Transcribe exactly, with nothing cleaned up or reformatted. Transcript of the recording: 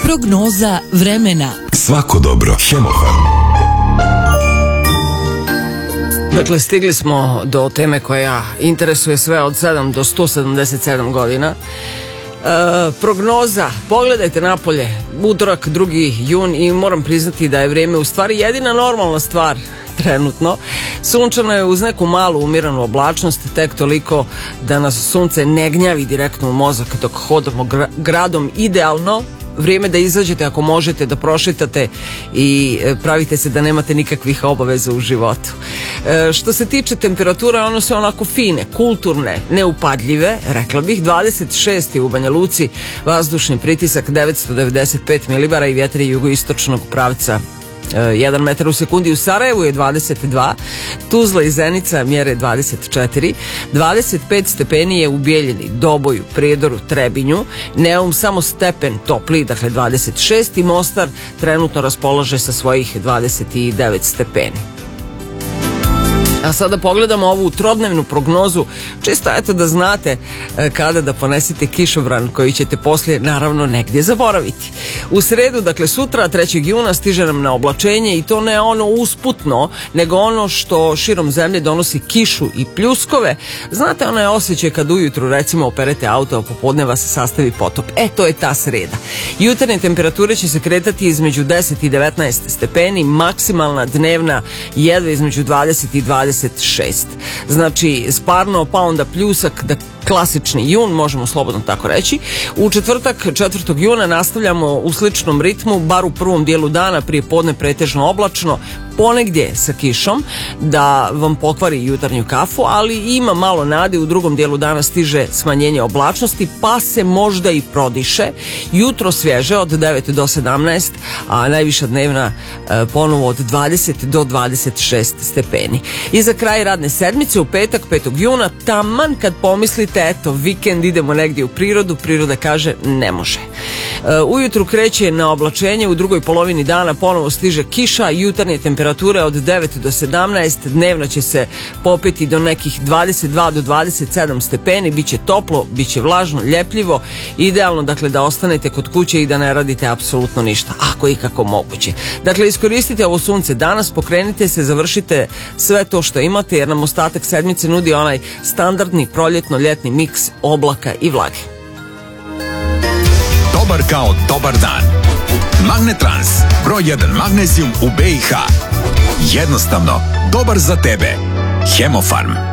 Prognoza vremena. Svako dobro. Hemofarm. Dakle, stigli smo do teme koja interesuje sve od sedam do sto sedamdeset sedam godina. E, prognoza, pogledajte napolje, utorak drugi jun i moram priznati da je vrijeme u stvari jedina normalna stvar trenutno. Sunčano je uz neku malu umiranu oblačnost, tek toliko da nas sunce ne gnjavi direktno u mozak dok hodamo gra- gradom. Idealno vrijeme da izađete ako možete, da prošitate i pravite se da nemate nikakvih obaveza u životu. E, što se tiče temperatura, one su onako fine, kulturne, neupadljive, rekla bih. Dvadeset šest je u Banja Luci, vazdušni pritisak devetsto devedeset pet milibara i vjetar je jugoistočnog pravca jedan metar u sekundi. U Sarajevu je dvadeset dva, Tuzla i Zenica mjere dvadeset četiri, dvadeset pet stepeni je u Bijeljini, Doboju, Prijedoru, Trebinju, Neum samo stepen topliji, dakle dvadeset šest, i Mostar trenutno raspolaže sa svojih dvadeset devet stepeni. A sada pogledamo ovu trodnevnu prognozu, čisto eto da znate kada da ponesete kišobran koji ćete poslije naravno negdje zaboraviti. U sredu, dakle sutra, trećeg juna, stiže nam na oblačenje i to ne ono usputno, nego ono što širom zemlje donosi kišu i pljuskove. Znate onaj osjećaj kad ujutru recimo operete auto, a popodne vas sastavi potop. E, to je ta sreda. Jutarnje temperature će se kretati između deset i devetnaest stepeni, maksimalna dnevna jedva između dvadeset i dvadeset šest. Znači, sparno, pa onda pljusak, da klasični jun, možemo slobodno tako reći. U četvrtak, četvrtog juna, nastavljamo u sličnom ritmu, bar u prvom dijelu dana, prije podne pretežno oblačno, ponegdje sa kišom da vam pokvari jutarnju kafu, ali ima malo nade. U drugom dijelu dana stiže smanjenje oblačnosti, pa se možda i prodiše. Jutro svježe od devet do sedamnaest, a najviša dnevna e, ponovo od dvadeset do dvadeset šest stepeni. I za kraj radne sedmice, u petak, petog juna, taman kad pomislite eto vikend, idemo negdje u prirodu, priroda kaže ne može. E, ujutru kreće na oblačenje, u drugoj polovini dana ponovo stiže kiša, jutarnje temperature od devet do sedamnaest, dnevno će se popeti do nekih dvadeset dva do dvadeset sedam stepeni, bit će toplo, bit će vlažno, ljepljivo, idealno dakle da ostanete kod kuće i da ne radite apsolutno ništa, ako i kako moguće. Dakle, iskoristite ovo sunce danas, pokrenite se, završite sve to što imate, jer nam ostatak sedmice nudi onaj standardni proljetno-ljetni miks oblaka i vlage. Dobar kao dobar dan. Magnetrans, broj jedan magnezijum u B i H. Jednostavno, dobar za tebe. Hemofarm.